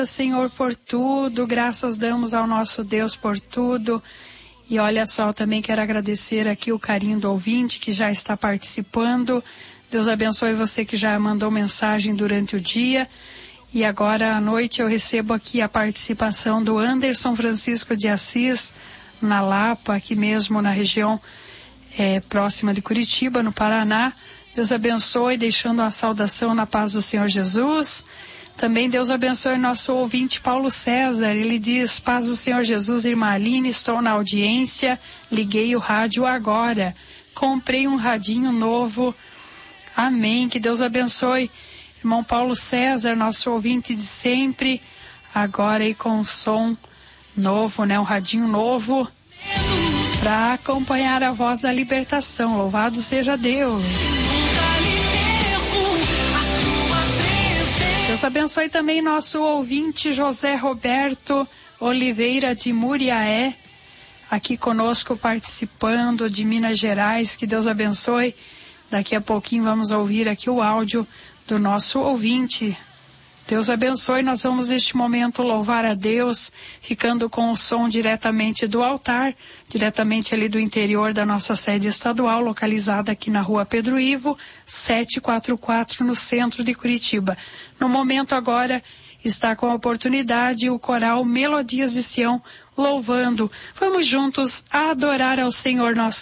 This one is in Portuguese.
Senhor, por tudo, graças damos ao nosso Deus por tudo. E olha só, também quero agradecer aqui o carinho do ouvinte que já está participando. Deus abençoe você que já mandou mensagem durante o dia. E agora à noite eu recebo aqui a participação do Anderson Francisco de Assis, na Lapa, aqui mesmo na região próxima de Curitiba, no Paraná. Deus abençoe, deixando a saudação na paz do Senhor Jesus. Também Deus abençoe nosso ouvinte Paulo César. Ele diz: paz do Senhor Jesus, irmã Aline, estou na audiência, liguei o rádio agora, comprei um radinho novo. Amém, que Deus abençoe. Irmão Paulo César, nosso ouvinte de sempre, agora aí com um som novo, né? Um radinho novo para acompanhar a voz da libertação. Louvado seja Deus. Deus abençoe também nosso ouvinte José Roberto Oliveira de Muriaé, aqui conosco participando de Minas Gerais. Que Deus abençoe. Daqui a pouquinho vamos ouvir aqui o áudio do nosso ouvinte. Deus abençoe. Nós vamos neste momento louvar a Deus, ficando com o som diretamente do altar, diretamente ali do interior da nossa sede estadual, localizada aqui na rua Pedro Ivo, 744, no centro de Curitiba. No momento agora está com a oportunidade o coral Melodias de Sião louvando. Vamos juntos adorar ao Senhor nosso